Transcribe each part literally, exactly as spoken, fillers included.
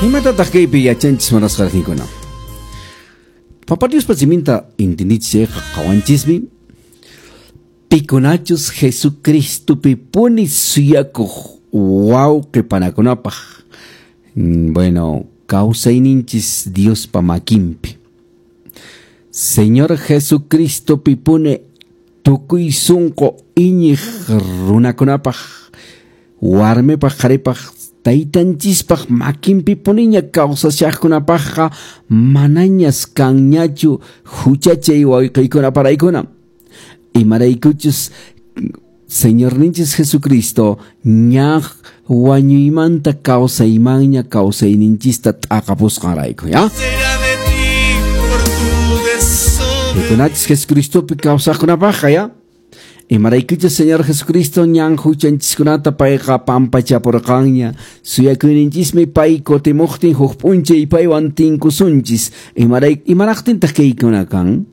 Imatataq kaypi yachanchis manasqarqikuna. Papa Dios pasiminta intinichayqa qawanchismi pikunachus Jesucristopi puni suyakuq wawqipanakunapaq bueno kawsayninchis Diospa makinpi. Señor Jesucristopi puni tukuy sunqu iñiq runakunapaq warmipaq qaripaq taytanchispaq makinpi puniña kawsashaqkunapaqqa manañas kanñachu huchachay wayqiykunaparaykuna. Imaraykuchus Señorninchis Jesucristo ñaq wañuymanta kawsaymanña kawsayninchista t'aqapusqanrayku, ya? Pikunachis Jesucristopi kawsaqkunapaqqa, ya? Imaraykuchus Señor Jesucristo ñan huchanchiskunata payqa pampachapurqanña suyakuyninchismi pay kutimuqtin huk p'unchay paywan tinkusunchis. Imaray imaraqtintaq kaykuna kan?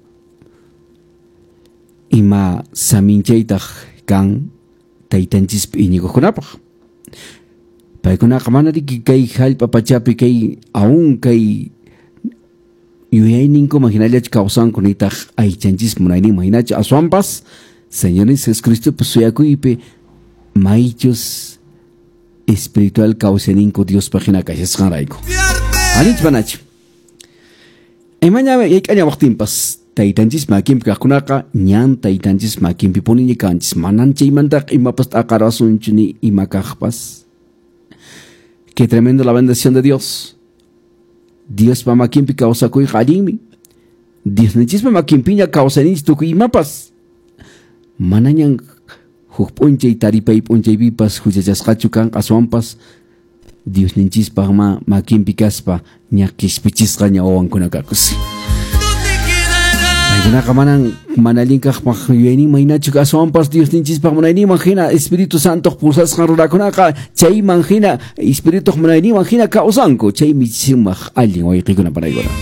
Ima saminchaytaq kan taytanchispi iñikuqkunapaq. Paykunaqa manariki kay hallp'a pachapi kay aún kay yuyayninkuman hinallachu kawsanku nitaq aychanchispi munayninman hinachu aswanpas Señor Jesucristo suyakuypi maychus espiritual kawsaninku Diospa hina kashasqanrayku. Alich manachu. Imaña yayk'aña waqtinpas taytanchis makinpi kaqkunaqa ñan taytanchis makinpi puniña kanchis manan chaymantaq imapas t'aqarasunchu ni ima kaqpas. Qué tremendo la bendición de Dios. Diospa makinpi kawsakuyqa allinmi. Diosninchispa makinpiña kawsaninchis tukuy imapas manañan huk p'unchay taripay p'unchaypipas huchachasqachu kan aswanpas Diosninchispaqma makinpi kaspa ña qhispichisqa ña wawankuna kakus. Paykunaqa manan manallinkaqpaq yuyayninman hinachu aswanpas Diosninchispaq munayninman hina Espíritu Santo pulsasqan runakunaqa chayman hina Espíritu munayninman hina kawsanku chaymi simaq allin wayqikuna paraykuna.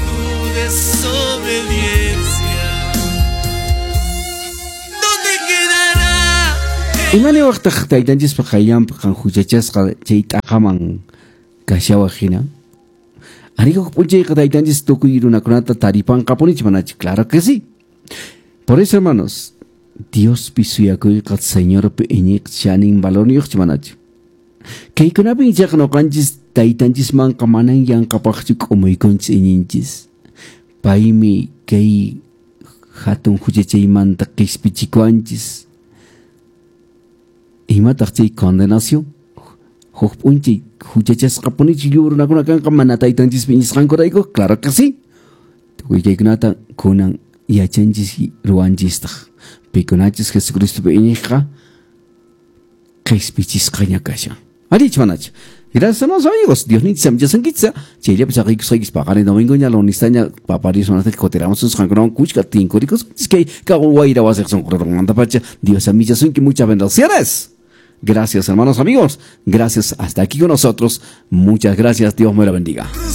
Imani waqtaq taytanchispaq qayllanpi qan huchachasqa chay t'aqaman kashawaq hina arikuq p'unchayqa taytanchis tukuy runakunata taripanqa punichu manachu? Claro que sí. Por eso, hermanos, Diospi suyakuyqa Señorpi iñiq shanin valorniyuqchu manachu? Kaykunapi ichaq nuqanchis taytanchismanqa manan yanqapaqchu k'umuykunchis iñinchis. Paymi kay hatun huchachaymanta qhispichikuanchis. Imataq chay condenación huk p'unchay huchachasqa punichu llurunakuna kanqa mana taytanchispi iñisqankurayku? Claro que sí. Tukuy kaykunata kunan yachanchis ruwanchistaq pikunachis Jesucristopi iñiqqa qhispichisqaña kashan. Alich manachu. Gracias, hermanos amigos. Dios ni se me sanquitza. Chile pues aquí soy pagare domingo ya la unistaña paparios son hasta que coteramos sus jangrón cuchca tinco ricos. Es que cago guaira va a ser son corromanda pacha. Dios a mí ya son que muchas bendiciones. Gracias, hermanos amigos. Gracias hasta aquí con nosotros. Muchas gracias. Dios me la bendiga.